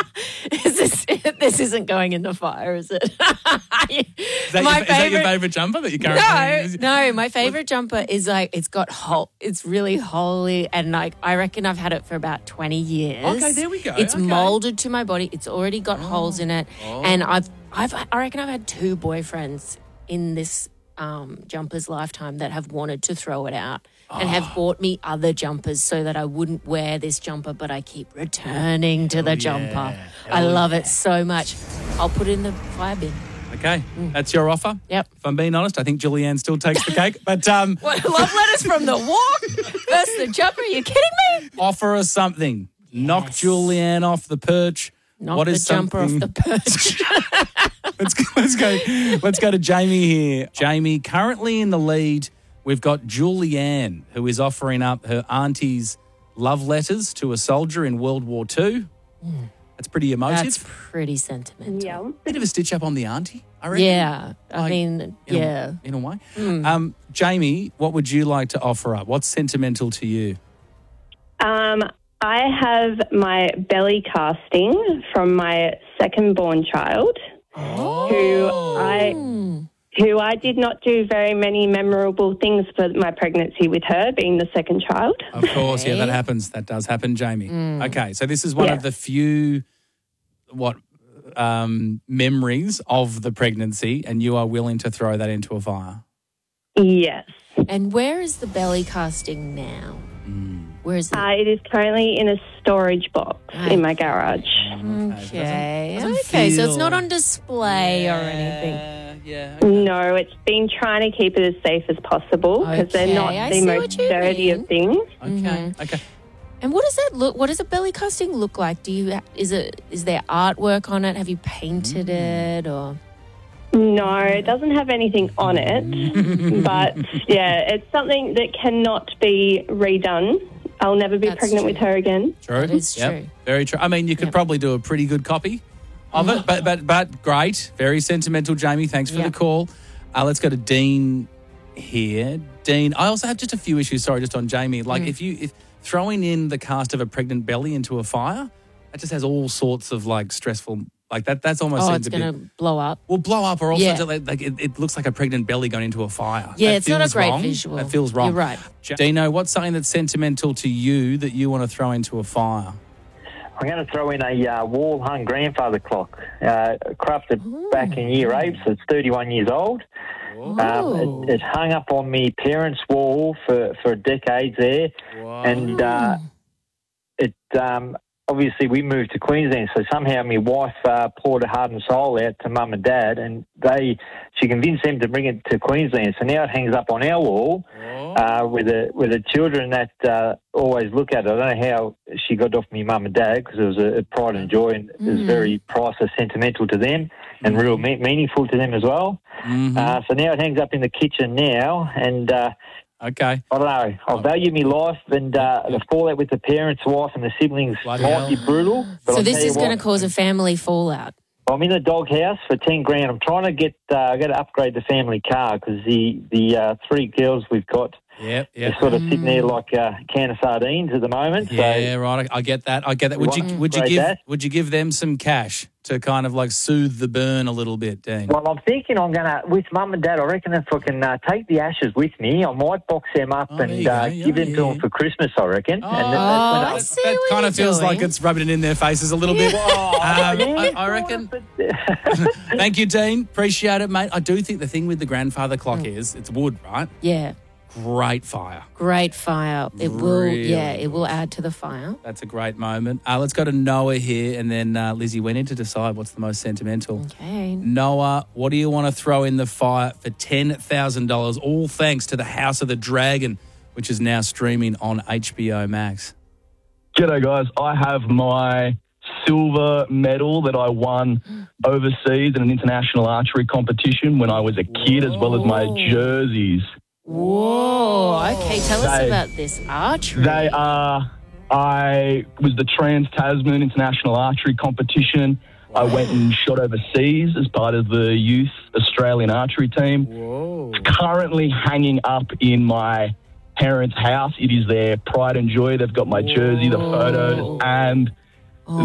This isn't going in the fire, is it? Is that your favourite jumper that you currently No, my favourite jumper is like it's got it's really holey, and like I reckon I've had it for about 20 years. Okay, there we go. It's moulded to my body. It's already got holes in it, and I reckon I've had 2 boyfriends in this jumper's lifetime that have wanted to throw it out and have bought me other jumpers so that I wouldn't wear this jumper, but I keep returning to the jumper. I love it so much. I'll put it in the fire bin. Okay, that's your offer? Yep. If I'm being honest, I think Julianne still takes the cake. But What, love letters from the walk versus the jumper? Are you kidding me? offer us something. Yes. Knock Julianne off the perch. Knock the jumper off the perch. Let's go to Jamie here. Jamie, currently in the lead, we've got Julianne, who is offering up her auntie's love letters to a soldier in World War II. That's pretty emotive. That's pretty sentimental. Yeah. Bit of a stitch up on the auntie, I reckon. Yeah. In a way. Jamie, what would you like to offer up? What's sentimental to you? I have my belly casting from my second-born child, who I did not do very many memorable things for my pregnancy with her, being the second child. Of course, yeah, that happens. That does happen, Jamie. Okay, so this is one of the few memories of the pregnancy, and you are willing to throw that into a fire. Yes. And where is the belly casting now? Where is it? It is currently in a storage box in my garage. Okay. Doesn't Okay, so it's feel- not on display or anything. Yeah. No, it's been trying to keep it as safe as possible because they're not I the see most what you sturdy mean. of things. Okay. Okay. And what does that look? What does a belly casting look like? Is there artwork on it? Have you painted it or? No, it doesn't have anything on it, but yeah, it's something that cannot be redone. I'll never be pregnant with her again. True. That is true. Very true. I mean, you could probably do a pretty good copy of it, but great. Very sentimental, Jamie. Thanks for the call. Let's go to Dean here. Dean, I also have just a few issues, just on Jamie. Like if throwing in the cast of a pregnant belly into a fire, that just has all sorts of like stressful, like that's almost it's going to blow up. Will blow up, or also it looks like a pregnant belly going into a fire. Yeah, That it's not a feels great wrong. visual. That feels wrong. You're right. Dino, what's something that's sentimental to you that you want to throw into a fire? I'm going to throw in a wall-hung grandfather clock, crafted back in year 8, so it's 31 years old. It hung up on my parents' wall for decades there, and obviously we moved to Queensland, so somehow my wife poured her heart and soul out to mum and dad, and she convinced them to bring it to Queensland. So now it hangs up on our wall with the children that always look at it. I don't know how she got off me mum and dad, because it was a pride and joy, and it was very priceless, sentimental to them, and real meaningful to them as well. So now it hangs up in the kitchen now, and okay. I don't know. I value my life, and the fallout with the parents, wife, and the siblings might be brutal. But So this is going to cause a family fallout. I'm in the doghouse for $10,000. I'm trying to get. I got to upgrade the family car because the 3 girls we've got. Yep. They're sort of sitting there like a can of sardines at the moment. Yeah, so right. I get that. Would you give them some cash to kind of like soothe the burn a little bit, Dean? Well, I'm thinking I'm going to, with mum and dad, I reckon if I can take the ashes with me, I might box them up and give them to them for Christmas, I reckon. That kind of feels like it's rubbing it in their faces a little bit. I reckon. Thank you, Dean. Appreciate it, mate. I do think the thing with the grandfather clock is it's wood, right? Yeah. Great fire. Great fire. It will add to the fire. That's a great moment. Let's go to Noah here, and then Lizzie, we need to decide what's the most sentimental. Okay. Noah, what do you want to throw in the fire for $10,000? All thanks to the House of the Dragon, which is now streaming on HBO Max. G'day, guys. I have my silver medal that I won overseas in an international archery competition when I was a kid, as well as my jerseys. Whoa. Okay, tell us about this archery. I was the Trans-Tasman International Archery Competition. I went and shot overseas as part of the youth Australian archery team. Whoa. It's currently hanging up in my parents' house. It is their pride and joy. They've got my jersey, the photos, and